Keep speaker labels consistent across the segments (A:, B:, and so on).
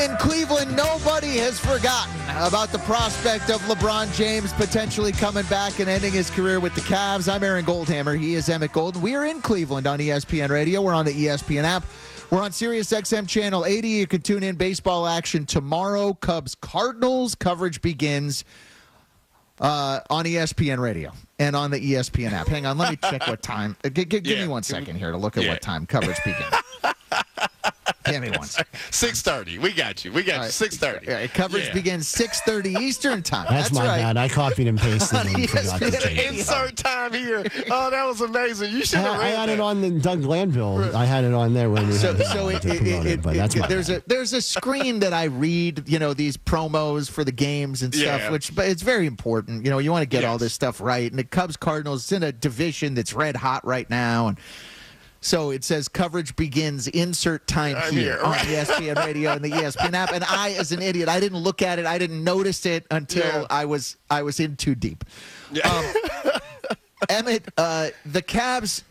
A: In Cleveland, nobody has forgotten about the prospect of LeBron James potentially coming back and ending his career with the Cavs. I'm Aaron Goldhammer. He is Emmett Golden. We are in Cleveland on ESPN Radio. We're on the ESPN app. We're on Sirius XM Channel 80. You can tune in baseball action tomorrow. Cubs-Cardinals coverage begins on ESPN Radio and on the ESPN app. Hang on, let me check what time. Give me 1 second here to look at what time coverage begins. Give me 1 second.
B: 6:30. We got you. 6:30.
A: Yeah, coverage begins 6:30 Eastern time.
C: That's my bad. I copied and pasted and forgot to change it.
B: Insert time here. Oh, that was amazing. You should have
C: I had it on the Doug Glanville. I had it on there when we
A: there's a screen that I read, these promos for the games and stuff, but it's very important. You want to get all this stuff right. And the Cubs-Cardinals is in a division that's red hot right now, and so it says coverage begins, insert time here on ESPN Radio and the ESPN app. And I, as an idiot, I didn't look at it. I didn't notice it until I was in too deep. Emmett, the Cavs,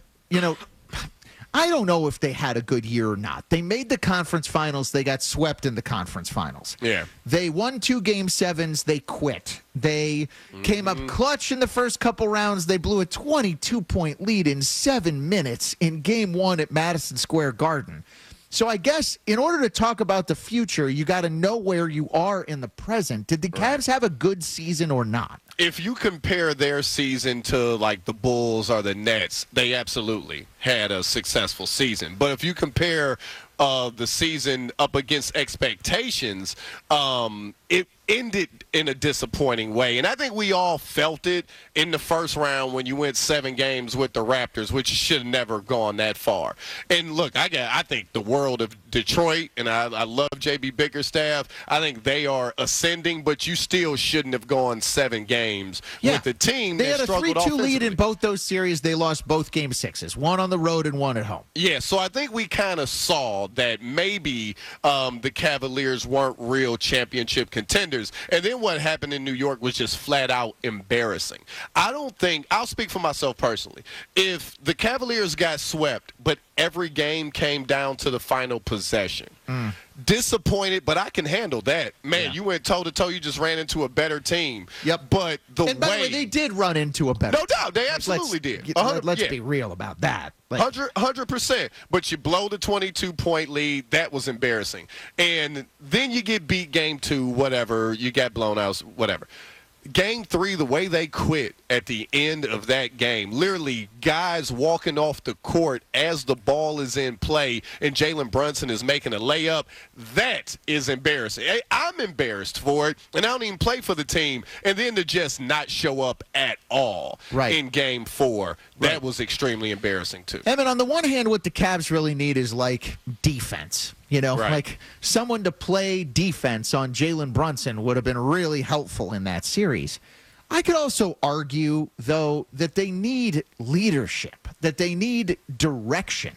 A: I don't know if they had a good year or not. They made the conference finals. They got swept in the conference finals.
B: Yeah.
A: They won 2 Game 7s. They quit. They came up clutch in the first couple rounds. They blew a 22-point lead in 7 minutes in Game 1 at Madison Square Garden. So I guess in order to talk about the future, you got to know where you are in the present. Did the Cavs have a good season or not?
B: If you compare their season to like the Bulls or the Nets, they absolutely had a successful season. But if you compare the season up against expectations, it ended in a disappointing way. And I think we all felt it in the first round when you went 7 games with the Raptors, which should have never gone that far. And look, I think the world of Detroit, and I love J.B. Bickerstaff. I think they are ascending, but you still shouldn't have gone 7 games with the team
A: they
B: that
A: had a
B: struggled
A: 3-2
B: offensively.
A: lead in both those series. They lost both Game 6s, one on the road and one at home.
B: Yeah, so I think we kind of saw that maybe the Cavaliers weren't real championship contenders. And then what happened in New York was just flat out embarrassing. I'll speak for myself personally. If the Cavaliers got swept, but every game came down to the final possession, disappointed, but I can handle that. Man, you went toe-to-toe. You just ran into a better team.
A: Yep.
B: But
A: by the way, they did run into a better
B: No doubt. They absolutely did.
A: Let's be real about that.
B: 100%. But you blow the 22-point lead. That was embarrassing. And then you get beat Game 2, whatever. You got blown out, whatever. Game 3, the way they quit at the end of that game, literally guys walking off the court as the ball is in play and Jalen Brunson is making a layup, that is embarrassing. I'm embarrassed for it, and I don't even play for the team. And then to just not show up at all in Game 4, that was extremely embarrassing too.
A: Evan, on the one hand, what the Cavs really need is like defense. Like someone to play defense on Jalen Brunson would have been really helpful in that series. I could also argue, though, that they need leadership, that they need direction.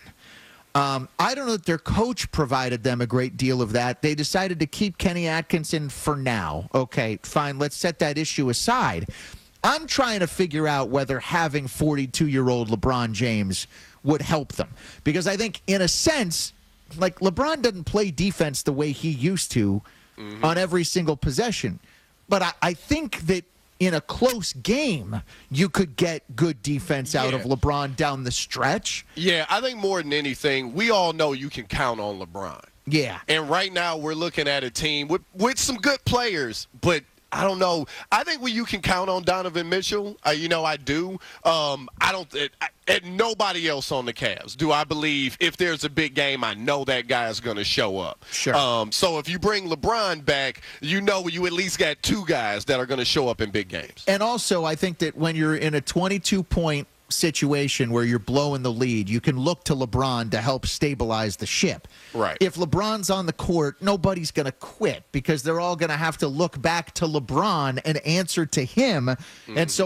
A: I don't know that their coach provided them a great deal of that. They decided to keep Kenny Atkinson for now. Okay, fine, let's set that issue aside. I'm trying to figure out whether having 42-year-old LeBron James would help them. Because I think, in a sense, like LeBron doesn't play defense the way he used to on every single possession. But I think that in a close game, you could get good defense out of LeBron down the stretch.
B: Yeah, I think more than anything, we all know you can count on LeBron.
A: Yeah.
B: And right now we're looking at a team with some good players, but I don't know. I think you can count on Donovan Mitchell. I do. I don't. And nobody else on the Cavs do I believe if there's a big game, I know that guy is going to show up.
A: Sure.
B: So if you bring LeBron back, you at least got 2 guys that are going to show up in big games.
A: And also, I think that when you're in a 22-point situation where you're blowing the lead, you can look to LeBron to help stabilize the ship.
B: Right.
A: If LeBron's on the court, nobody's going to quit because they're all going to have to look back to LeBron and answer to him. And so